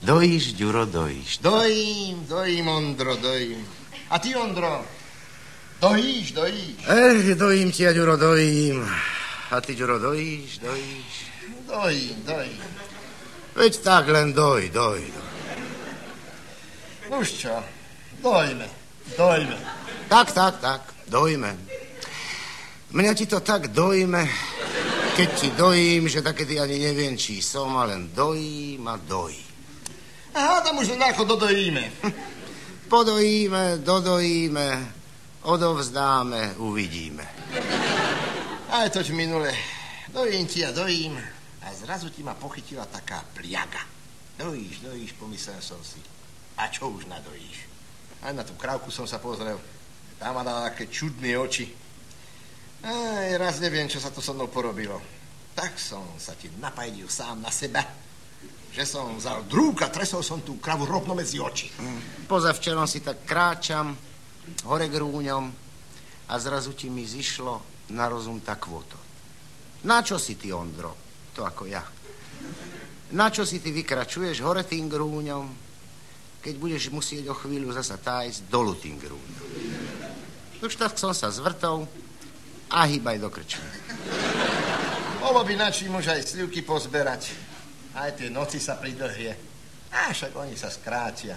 Dojíš, Ďuro, dojíš. Dojím, Ondro, dojím. A ty, Ondro, dojíš? Dojím ti, ja, Ďuro, dojím. A ty, Ďuro, dojíš? Dojím. Veď tak len doj. Už čo, dojme. Tak, dojme. Mňa ti to tak dojme, keď ti dojím, že také ty ani neviem, či som, a len dojím a dojí. Aha, tam už nejako dodojíme. Podojíme, dodojíme, odovzdáme, uvidíme. Aj toť minule. Dojím ti a dojím a zrazu ti ma pochytila taká pliaga. Dojíš, pomyslel som si. A čo už nadojíš? Aj na tú krávku som sa pozrel. Tá ma dala také čudné oči. Aj, raz neviem, čo sa to so mnou porobilo. Tak som sa ti napajdil sám na seba, že som vzal drúk a tresol som tú kravu rovno medzi oči. Pozavčerom si tak kráčam hore k rúňom a zrazu ti mi zišlo na rozum tak kvoto. Na čo si ty, Ondro? To ako ja. Na čo si ty vykračuješ hore tým k rúňom, keď budeš musieť o chvíľu zasa tájsť dolu tým k rúňom? Už tak som sa zvrtol a hýbaj do krčmy. Bolo by načím už aj slivky pozberať. Aj tie noci sa pridlhie. A však oni sa skrátia.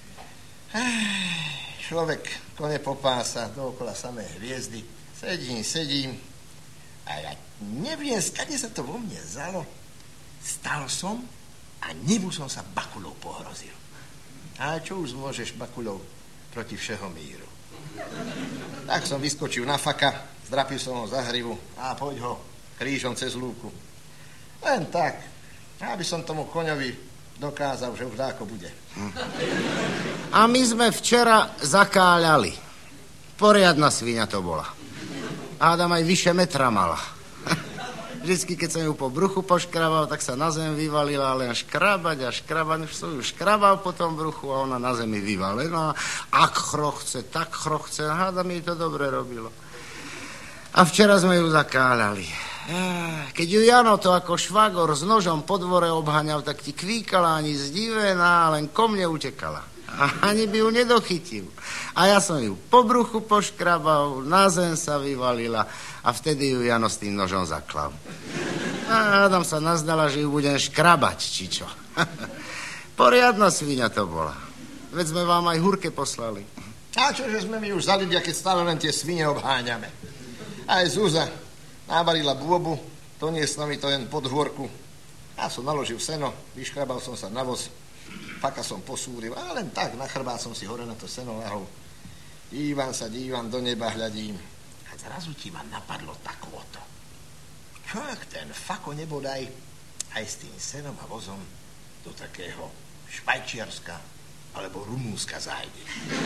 Človek kone popása, dookola samé hviezdy. Sedím. A ja neviem, skade sa to vo mne vzalo. Stal som a nebu som sa bakulou pohrozil. A čo už môžeš bakulou proti všeho míru? Tak som vyskočil na faka, zdrapil som ho za hrivu a poď ho krížom cez lúku. Len tak, aby som tomu koňovi dokázal, že už dáko bude. A my sme včera zakáľali. Poriadna sviňa to bola. Hádam aj vyše metra mala. Vždycky, keď som ju po bruchu poškrabal, tak sa na zem vyvalila, len škrabať. Už som ju škrabal po tom bruchu a ona na zemi vyvalená. Ak chrochce, tak chrochce. Hádam, jej to dobre robilo. A včera sme ju zakáľali. Keď ju Jano to ako švagor s nožom po dvore obháňal, tak ti kvíkala ani zdivená, len ko mne utekala. A ani by ju nedochytil. A ja som ju po bruchu poškrabal, na zem sa vyvalila a vtedy ju Jano s tým nožom zaklal. A Adam sa nazdala, že ju budem škrabať, či čo. Poriadna sviňa to bola. Veď sme vám aj hurke poslali. A čože sme mi už za ľudia, keď stále len tie svine obháňame. Aj Zúza nábarila bôbu, doniesla mi to jen pod dvorku. Ja som naložil seno, vyškrabal som sa na voz, faka som posúril, a len tak na chrbát som si hore na to seno lahol. Dívam do neba, hľadím. A zrazu ti ma napadlo takvoto. Čo ak ten fako nebodaj aj s tým senom a vozom do takého Švajčiarska alebo Rumúnska zájde.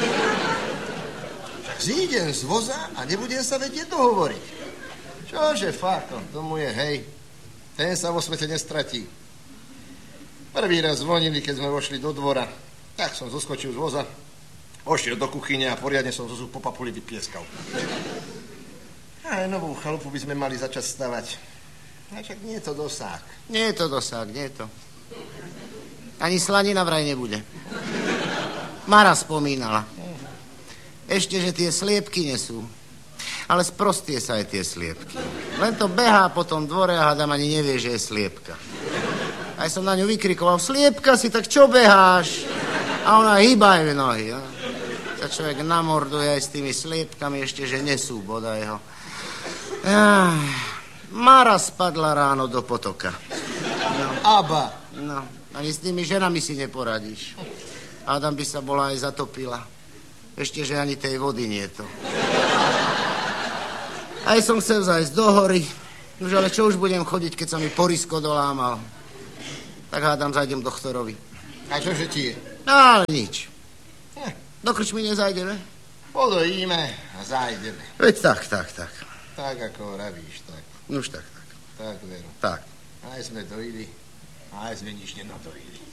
Však zídem z voza a nebudem sa vedieť dohovoriť. Čože fako, tomu je hej. Ten sa vo svete nestratí. Prvý raz zvonili, keď sme vošli do dvora. Tak som zoskočil z voza, ošiel do kuchyne a poriadne som Zuzu po papuli vypieskal. Aj novú chalupu by sme mali začať stavať. A však nie je to dosák. Nie je to. Ani slanina vraj nebude. Mara spomínala. Ešte, že tie sliepky nesú. Ale sprostie sa aj tie sliepky. Len to behá po tom dvore a hádam ani nevie, že je sliepka. Aj som na ňu vykrikoval, sliepka si, tak čo beháš? A ona hýbaj nohy. Ja? Sa človek namorduje aj s tými sliepkami, ešte, že nesú bodaj ho. Mara spadla ráno do potoka. No. Aba. No, ani s tými ženami si neporadíš. Adam by sa bola aj zatopila. Ešte, že ani tej vody nie je to. Aj som chcel zájsť do hory. Už ale čo už budem chodiť, keď sa mi porisko dolámal. Tak hádam, zajdem doktorovi. A čože ti je? Ale nič. Do krčmy nezajdeme? Podojíme a zajdeme. Veď tak. Tak, ako vravíš, tak. Už tak. Tak, veru. Tak. Aj sme dojili, aj sme nič nenadojili.